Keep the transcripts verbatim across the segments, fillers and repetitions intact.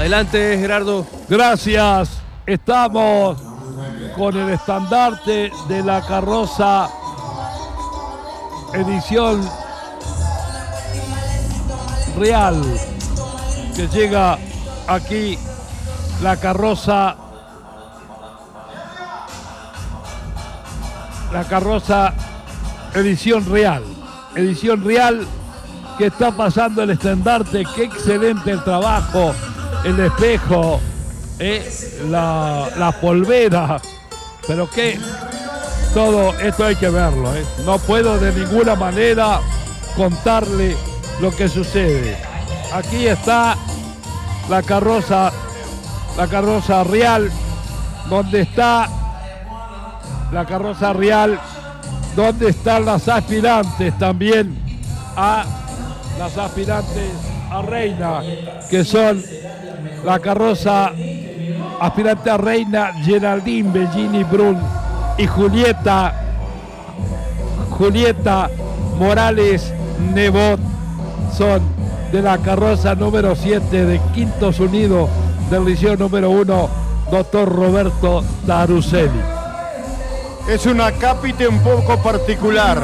Adelante, Gerardo. Gracias. Estamos con el estandarte de la carroza edición real, que llega aquí la carroza, la carroza edición real, edición real que está pasando el estandarte. Qué excelente el trabajo, el espejo, eh, la, la polvera, pero que todo esto hay que verlo, eh. No puedo de ninguna manera contarle lo que sucede. Aquí está la carroza, la carroza real, donde está la carroza real, donde están las aspirantes también a las aspirantes a reina, que son la carroza aspirante a reina Geraldine Bellini Brun y Julieta Julieta Morales Nebot, son de la carroza número siete de Quintos Unidos del liceo número uno, doctor Roberto Taruselli. Es una cápite un poco particular.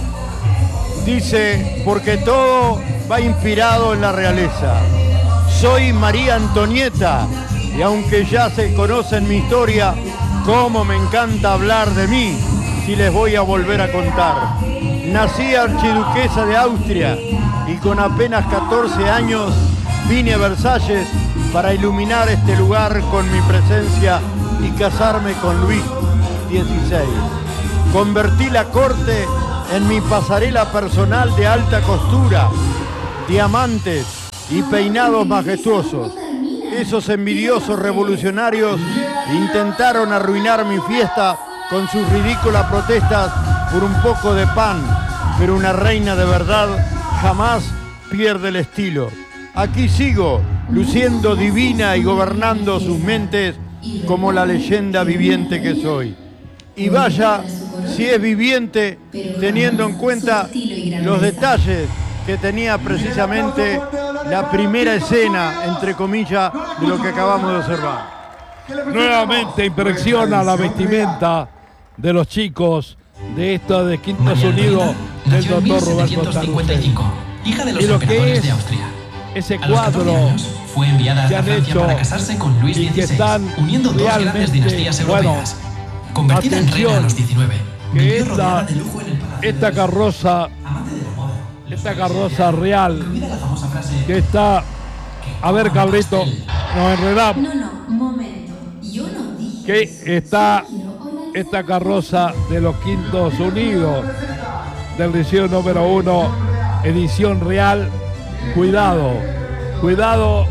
Dice, porque todo va inspirado en la realeza. Soy María Antonieta, y aunque ya se conoce en mi historia, cómo me encanta hablar de mí, si les voy a volver a contar. Nací archiduquesa de Austria, y con apenas catorce años vine a Versalles para iluminar este lugar con mi presencia y casarme con Luis dieciséis. Convertí la corte en mi pasarela personal de alta costura, diamantes y peinados majestuosos. Esos envidiosos revolucionarios intentaron arruinar mi fiesta con sus ridículas protestas por un poco de pan, pero una reina de verdad jamás pierde el estilo. Aquí sigo, luciendo divina y gobernando sus mentes como la leyenda viviente que soy. Y vaya si es viviente, teniendo en cuenta los detalles que tenía precisamente la primera escena, entre comillas, de lo que acabamos de observar. Nuevamente impresiona la vestimenta de los chicos de esto de Quintos Unidos del doctor Roberto Taruselli. Hija de los y lo que emperadores es de Austria. ese A los cuadro años, fue enviada que a han Francia hecho para casarse con Luis y que dieciséis, están uniendo dos grandes realmente, dinastías bueno, europeas. Convertida en reina a los diecinueve, que vivió esta, rodeada de lujo en el palacio esta de carroza, amante de la moda, esta carroza real incluida la famosa frase que está, a ver, Carlito, nos enredamos, No, no, un momento. Yo no dije. que está esta carroza de los Quintos Unidos del liceo número uno, edición real. Cuidado, cuidado,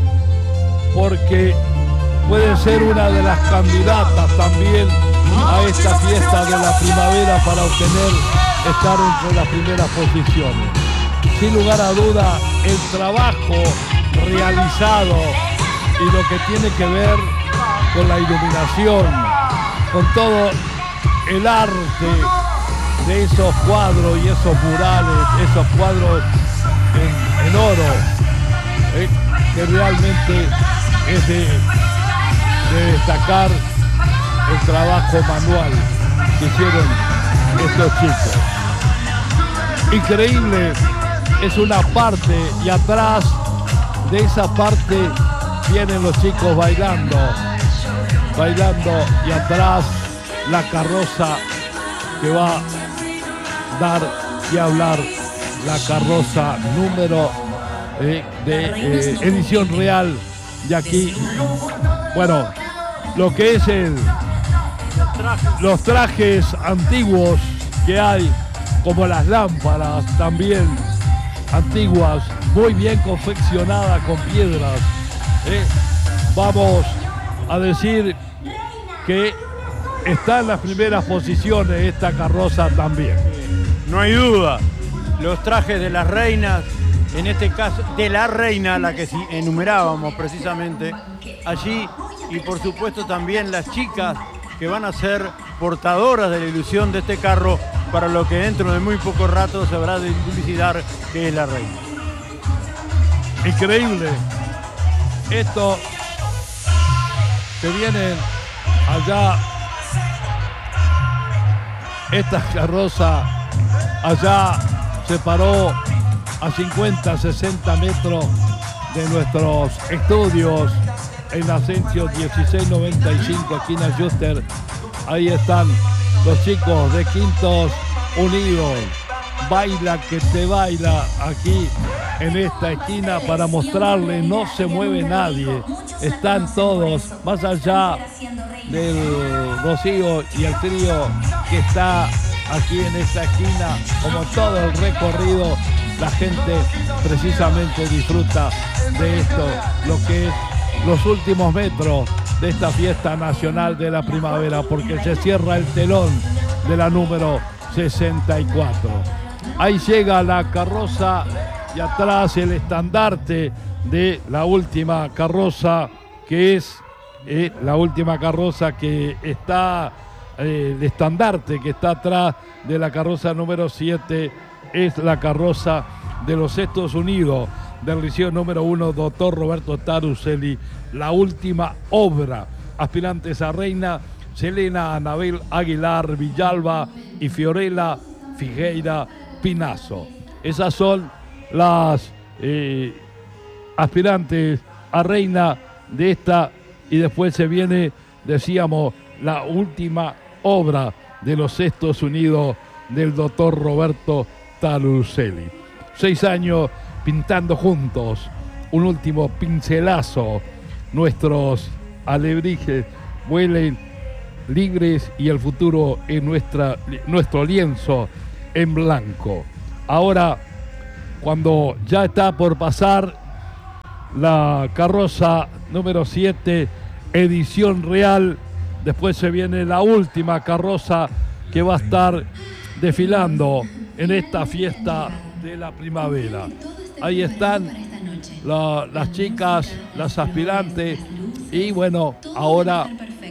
porque puede ser una de las candidatas también a esta fiesta de la primavera para obtener estar entre las primeras posiciones. Sin lugar a duda, el trabajo realizado y lo que tiene que ver con la iluminación, con todo el arte de esos cuadros y esos murales, esos cuadros en, en oro, eh, que realmente es de, de destacar el trabajo manual que hicieron estos chicos. Increíble, es una parte, y atrás de esa parte vienen los chicos bailando, bailando, y atrás la carroza que va a dar y hablar, la carroza número eh, de eh, edición real de aquí. Bueno, lo que es el, los trajes antiguos que hay, como las lámparas también antiguas, muy bien confeccionadas con piedras. Eh. Vamos a decir que está en las primeras posiciones esta carroza también. No hay duda, los trajes de las reinas, en este caso de la reina, la que enumerábamos precisamente allí, y por supuesto también las chicas que van a ser portadoras de la ilusión de este carro, para lo que dentro de muy poco rato se habrá de publicidad que es la reina. Increíble. Esto Se vienen allá esta carroza, allá se paró a cincuenta, sesenta metros de nuestros estudios en Asensio dieciséis noventa y cinco, esquina Juster. Ahí están los chicos de Quintos Unidos. Baila que te baila aquí en esta esquina para mostrarle, no se mueve nadie. Están todos, más allá del Rocío y el trío que está aquí en esta esquina, como todo el recorrido, la gente precisamente disfruta de esto, lo que es los últimos metros de esta fiesta nacional de la primavera, porque se cierra el telón de la número sesenta y cuatro. Ahí llega la carroza y atrás el estandarte de la última carroza, que es eh, la última carroza que está, eh, el estandarte que está atrás de la carroza número siete, es la carroza de los Estados Unidos del liceo número uno, doctor Roberto Taruselli, la última obra. Aspirantes a reina, Selena Anabel Aguilar Villalba y Fiorella Figueira Pinazo. Esas son las eh, aspirantes a reina de esta, y después se viene, decíamos, la última obra de los Estados Unidos del doctor Roberto Taruselli. Seis años pintando juntos, un último pincelazo, nuestros alebrijes vuelen libres y el futuro en nuestra, nuestro lienzo en blanco. Ahora, cuando ya está por pasar la carroza número siete, edición real, después se viene la última carroza que va a estar desfilando en esta fiesta de la primavera. Ahí están la, las chicas, las aspirantes, y bueno, ahora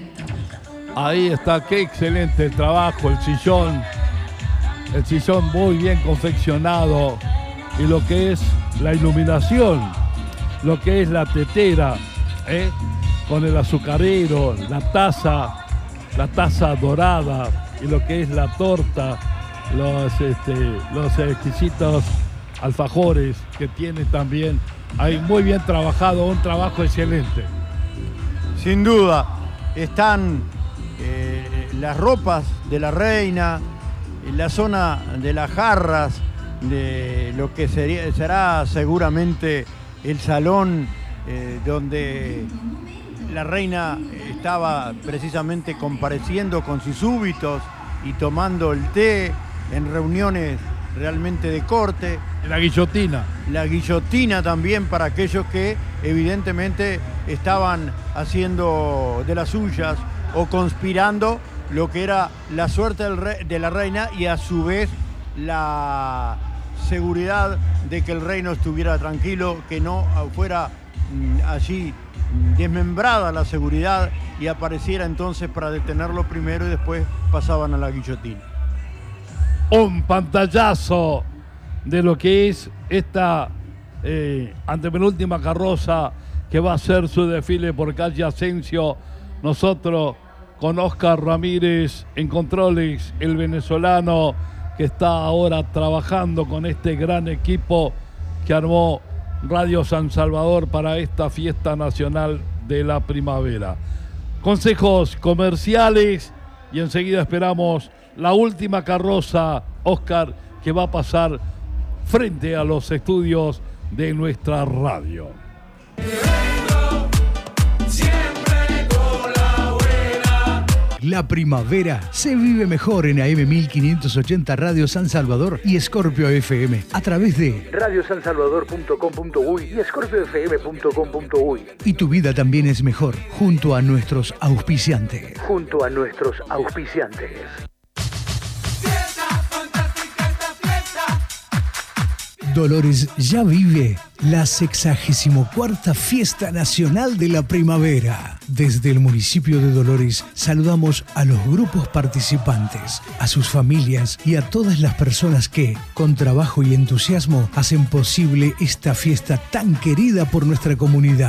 ahí está, qué excelente el trabajo, el sillón, el sillón muy bien confeccionado, y lo que es la iluminación, lo que es la tetera, ¿eh? Con el azucarero, la taza, la taza dorada, y lo que es la torta, los, este, los exquisitos alfajores que tiene también. Hay muy bien trabajado, un trabajo excelente. Sin duda, están eh, las ropas de la reina, en la zona de las jarras, de lo que sería, será seguramente el salón eh, donde la reina estaba precisamente compareciendo con sus súbditos y tomando el té en reuniones realmente de corte. La guillotina. La guillotina también para aquellos que evidentemente estaban haciendo de las suyas o conspirando lo que era la suerte del rey, de la reina, y a su vez la seguridad de que el reino estuviera tranquilo, que no fuera mm, allí desmembrada la seguridad y apareciera entonces para detenerlo primero y después pasaban a la guillotina. Un pantallazo de lo que es esta eh, antepenúltima carroza que va a hacer su desfile por calle Asensio. Nosotros con Oscar Ramírez en controles, el venezolano que está ahora trabajando con este gran equipo que armó Radio San Salvador para esta fiesta nacional de la primavera. Consejos comerciales y enseguida esperamos la última carroza, Oscar, que va a pasar frente a los estudios de nuestra radio. La primavera se vive mejor en A M mil quinientos ochenta Radio San Salvador y Scorpio F M a través de radio san salvador punto com punto uy y scorpio f m punto com punto uy. Y tu vida también es mejor junto a nuestros auspiciantes. Junto a nuestros auspiciantes. Dolores ya vive la sexagésimo cuarta Fiesta Nacional de la Primavera. Desde el municipio de Dolores saludamos a los grupos participantes, a sus familias y a todas las personas que, con trabajo y entusiasmo, hacen posible esta fiesta tan querida por nuestra comunidad.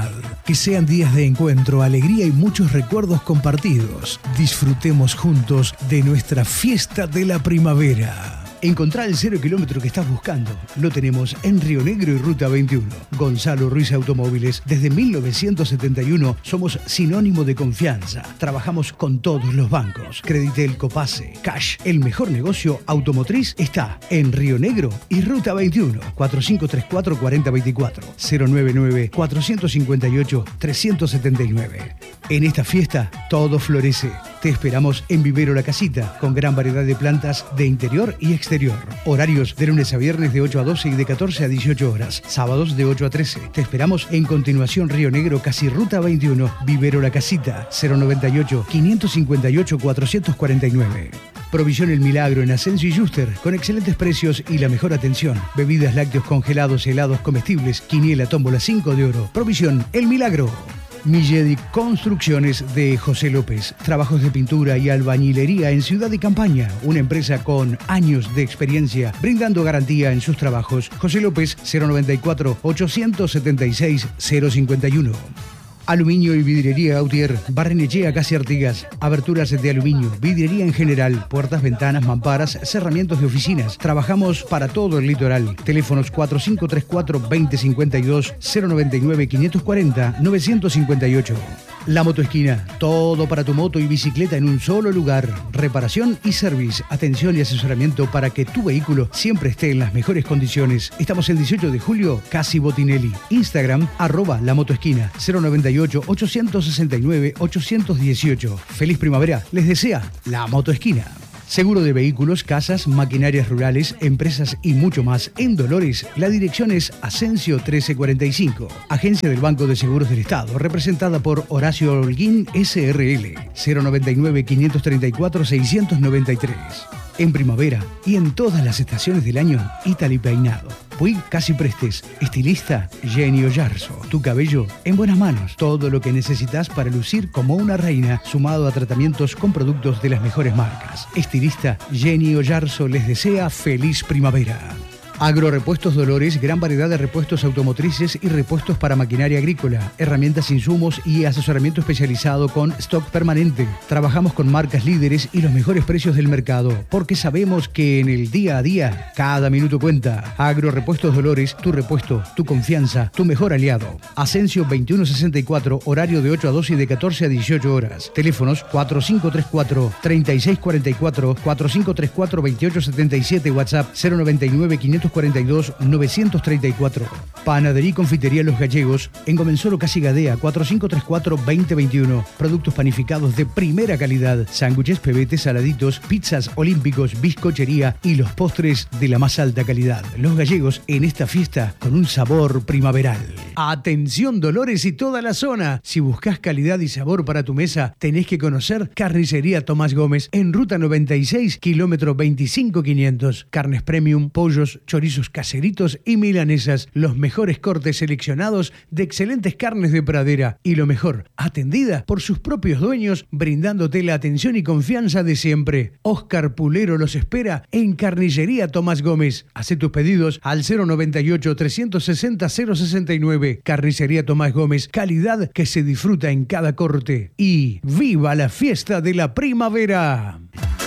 Que sean días de encuentro, alegría y muchos recuerdos compartidos. Disfrutemos juntos de nuestra fiesta de la primavera. Encontrá el cero kilómetro que estás buscando. Lo tenemos en Río Negro y Ruta veintiuno. Gonzalo Ruiz Automóviles. Desde mil novecientos setenta y uno somos sinónimo de confianza. Trabajamos con todos los bancos. Creditel, Copase, Cash. El mejor negocio automotriz está en Río Negro y Ruta veintiuno. cuatro cinco tres cuatro, cuatro cero dos cuatro. cero nueve nueve, cuatro cinco ocho, tres siete nueve. En esta fiesta todo florece. Te esperamos en Vivero La Casita, con gran variedad de plantas de interior y exterior. Horarios de lunes a viernes de ocho a doce y de catorce a dieciocho horas. Sábados de ocho a trece. Te esperamos en continuación Río Negro, casi Ruta veintiuno. Vivero La Casita, cero noventa y ocho, quinientos cincuenta y ocho, cuatrocientos cuarenta y nueve. Provisión El Milagro en Ascenso y Yuster, con excelentes precios y la mejor atención. Bebidas, lácteos congelados, helados, comestibles, quiniela, tómbola, cinco de oro. Provisión El Milagro. Milledic Construcciones de José López. Trabajos de pintura y albañilería en Ciudad de Campaña. Una empresa con años de experiencia brindando garantía en sus trabajos. José López, cero noventa y cuatro, ochocientos setenta y seis, cero cincuenta y uno. Aluminio y vidriería Gautier, Barrenechea, Casi Artigas, aberturas de aluminio, vidriería en general, puertas, ventanas, mamparas, cerramientos de oficinas. Trabajamos para todo el litoral. Teléfonos cuatro cinco tres cuatro, dos cero cinco dos, cero noventa y nueve, quinientos cuarenta, novecientos cincuenta y ocho. La Motoesquina, todo para tu moto y bicicleta en un solo lugar. Reparación y service, atención y asesoramiento para que tu vehículo siempre esté en las mejores condiciones. Estamos el dieciocho de julio, Casi Botinelli. Instagram, arroba La Motoesquina, cero noventa y ocho, ochocientos sesenta y nueve, ochocientos dieciocho. Feliz primavera, les desea La Motoesquina. Seguro de vehículos, casas, maquinarias rurales, empresas y mucho más. En Dolores, la dirección es Asensio trece cuarenta y cinco. Agencia del Banco de Seguros del Estado, representada por Horacio Holguín S R L, cero noventa y nueve, quinientos treinta y cuatro, seiscientos noventa y tres. En primavera y en todas las estaciones del año, Italy Peinado. Puig Casi Prestes, estilista Jenny Oyarzo. Tu cabello en buenas manos. Todo lo que necesitas para lucir como una reina, sumado a tratamientos con productos de las mejores marcas. Estilista Jenny Oyarzo les desea feliz primavera. Agrorepuestos Dolores, gran variedad de repuestos automotrices y repuestos para maquinaria agrícola, herramientas, insumos y asesoramiento especializado con stock permanente. Trabajamos con marcas líderes y los mejores precios del mercado, porque sabemos que en el día a día, cada minuto cuenta. Agrorepuestos Dolores, tu repuesto, tu confianza, tu mejor aliado. Asensio veintiuno sesenta y cuatro, horario de ocho a doce y de catorce a dieciocho horas. Teléfonos cuatro cinco tres cuatro, treinta y seis cuarenta y cuatro, cuatro cinco tres cuatro, veintiocho setenta y siete, WhatsApp cero noventa y nueve, quinientos cuarenta y dos, novecientos treinta y cuatro. Panadería y Confitería Los Gallegos, en Comensoro Casi Gadea, cuatro cinco tres cuatro, veinte veintiuno. Productos panificados de primera calidad, sándwiches, pebetes, saladitos, pizzas olímpicos, bizcochería y los postres de la más alta calidad. Los Gallegos en esta fiesta con un sabor primaveral. Atención Dolores y toda la zona. Si buscas calidad y sabor para tu mesa, tenés que conocer Carnicería Tomás Gómez en Ruta noventa y seis, kilómetro veinticinco quinientos. Carnes premium, pollos, chorizos caseritos y milanesas. Los mejores cortes seleccionados de excelentes carnes de pradera. Y lo mejor, atendida por sus propios dueños, brindándote la atención y confianza de siempre. Oscar Pulero los espera en Carnicería Tomás Gómez. Hacé tus pedidos al cero noventa y ocho, trescientos sesenta, cero sesenta y nueve. Carnicería Tomás Gómez, calidad que se disfruta en cada corte. Y ¡viva la fiesta de la primavera!